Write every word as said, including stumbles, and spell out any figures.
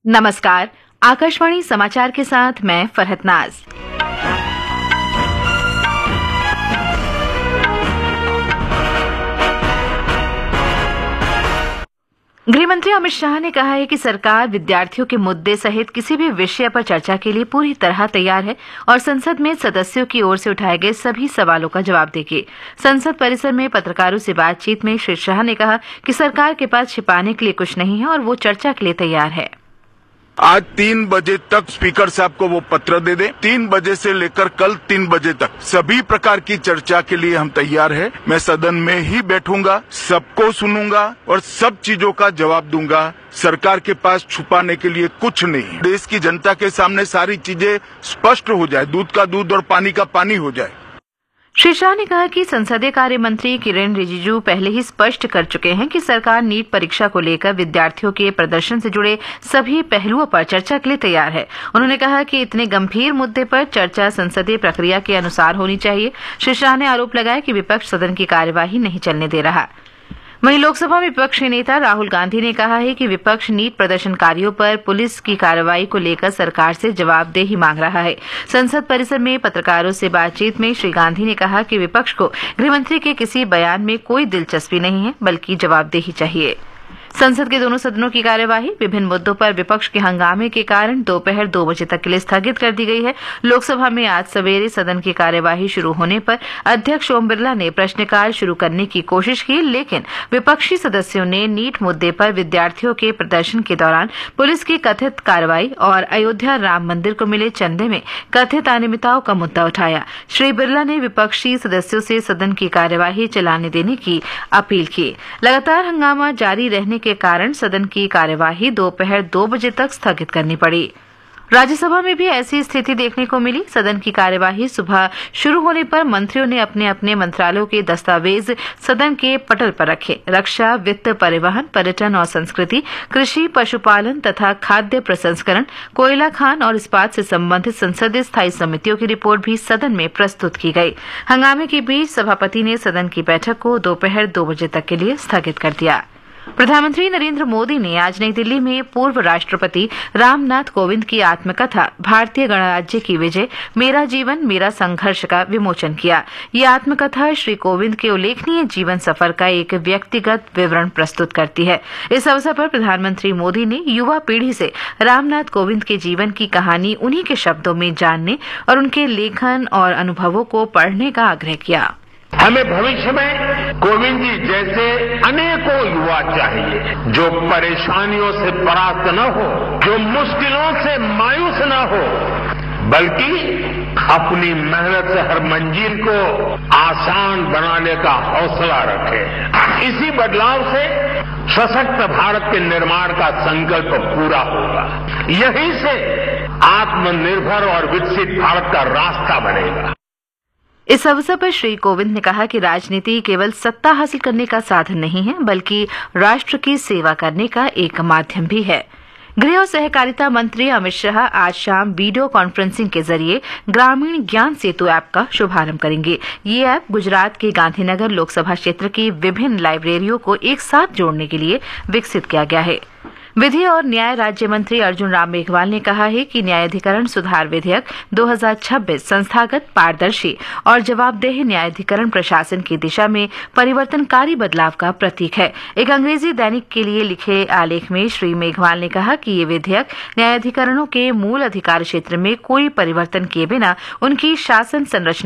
नमस्कार, आकाशवाणी समाचार के साथ मैं फरहत नाज। गृहमंत्री अमित शाह ने कहा है कि सरकार विद्यार्थियों के मुद्दे सहित किसी भी विषय पर चर्चा के लिए पूरी तरह तैयार है और संसद में सदस्यों की ओर से उठाए गए सभी सवालों का जवाब देगी। संसद परिसर में पत्रकारों से बातचीत में श्री शाह ने कहा कि सरकार के पास छिपाने के लिए कुछ नहीं है और वो चर्चा के लिए तैयार है। आज तीन बजे तक स्पीकर साहब को वो पत्र दे दें। तीन बजे से लेकर कल तीन बजे तक सभी प्रकार की चर्चा के लिए हम तैयार हैं। मैं सदन में ही बैठूंगा, सबको सुनूंगा और सब चीजों का जवाब दूंगा। सरकार के पास छुपाने के लिए कुछ नहीं। देश की जनता के सामने सारी चीजें स्पष्ट हो जाए, दूध का दूध और पानी का पानी हो जाए। श्री शाह ने कहा कि संसदीय कार्य मंत्री किरेन रिजिजू पहले ही स्पष्ट कर चुके हैं कि सरकार नीट परीक्षा को लेकर विद्यार्थियों के प्रदर्शन से जुड़े सभी पहलुओं पर चर्चा के लिए तैयार है। उन्होंने कहा कि इतने गंभीर मुद्दे पर चर्चा संसदीय प्रक्रिया के अनुसार होनी चाहिए। श्री शाह ने आरोप लगाया कि विपक्ष सदन की कार्यवाही नहीं चलने दे रहा। वहीं लोकसभा में विपक्ष के नेता राहुल गांधी ने कहा है कि विपक्ष नीट प्रदर्शनकारियों पर पुलिस की कार्रवाई को लेकर सरकार से जवाबदेही मांग रहा है। संसद परिसर में पत्रकारों से बातचीत में श्री गांधी ने कहा कि विपक्ष को गृहमंत्री के किसी बयान में कोई दिलचस्पी नहीं है, बल्कि जवाबदेही चाहिए। संसद के दोनों सदनों की कार्यवाही विभिन्न मुद्दों पर विपक्ष के हंगामे के कारण दोपहर दो बजे तक के लिए स्थगित कर दी गई है। लोकसभा में आज सवेरे सदन की कार्यवाही शुरू होने पर अध्यक्ष ओम बिरला ने प्रश्नकाल शुरू करने की कोशिश की, लेकिन विपक्षी सदस्यों ने नीट मुद्दे पर विद्यार्थियों के प्रदर्शन के दौरान पुलिस की कथित कार्रवाई और अयोध्या राम मंदिर को मिले चंदे में कथित अनियमितताओं का मुद्दा उठाया। श्री बिरला ने विपक्षी सदस्यों से सदन की कार्यवाही चलाने देने की अपील की। लगातार हंगामा जारी रहने के कारण सदन की कार्यवाही दोपहर दो बजे तक स्थगित करनी पड़ी। राज्यसभा में भी ऐसी स्थिति देखने को मिली। सदन की कार्यवाही सुबह शुरू होने पर मंत्रियों ने अपने अपने मंत्रालयों के दस्तावेज सदन के पटल पर रखे। रक्षा, वित्त, परिवहन, पर्यटन और संस्कृति, कृषि, पशुपालन तथा खाद्य प्रसंस्करण, कोयला खान और इस्पात से संबंधित संसदीय स्थायी समितियों की रिपोर्ट भी सदन में प्रस्तुत की गई। हंगामे के बीच सभापति ने सदन की बैठक को दोपहर दो बजे तक के लिए स्थगित कर दिया। प्रधानमंत्री नरेंद्र मोदी ने आज नई दिल्ली में पूर्व राष्ट्रपति रामनाथ कोविंद की आत्मकथा भारतीय गणराज्य की विजय, मेरा जीवन मेरा संघर्ष का विमोचन किया। ये आत्मकथा श्री कोविंद के उल्लेखनीय जीवन सफर का एक व्यक्तिगत विवरण प्रस्तुत करती है। इस अवसर पर प्रधानमंत्री मोदी ने युवा पीढ़ी से रामनाथ कोविंद के जीवन की कहानी उन्हीं के शब्दों में जानने और उनके लेखन और अनुभवों को पढ़ने का आग्रह किया। हमें भविष्य में कोविंद जी जैसे अनेकों युवा चाहिए, जो परेशानियों से परास्त न हो, जो मुश्किलों से मायूस न हो, बल्कि अपनी मेहनत से हर मंजिल को आसान बनाने का हौसला रखे। इसी बदलाव से सशक्त भारत के निर्माण का संकल्प पूरा होगा। यहीं से आत्मनिर्भर और विकसित भारत का रास्ता बनेगा। इस अवसर पर श्री कोविंद ने कहा कि राजनीति केवल सत्ता हासिल करने का साधन नहीं है, बल्कि राष्ट्र की सेवा करने का एक माध्यम भी है। गृह और सहकारिता मंत्री अमित शाह आज शाम वीडियो कॉन्फ्रेंसिंग के जरिए ग्रामीण ज्ञान सेतु ऐप का शुभारंभ करेंगे। ये ऐप गुजरात के गांधीनगर लोकसभा क्षेत्र की विभिन्न लाइब्रेरियों को एक साथ जोड़ने के लिए विकसित किया गया है। विधि और न्याय राज्य मंत्री अर्जुन राम मेघवाल ने कहा है कि न्यायाधिकरण सुधार विधेयक दो हज़ार छब्बीस संस्थागत, पारदर्शी और जवाबदेह न्यायाधिकरण प्रशासन की दिशा में परिवर्तनकारी बदलाव का प्रतीक है। एक अंग्रेजी दैनिक के लिए लिखे आलेख में श्री मेघवाल ने कहा कि ये विधेयक न्यायाधिकरणों के मूल अधिकार क्षेत्र में कोई परिवर्तन किए बिना उनकी शासन संरचना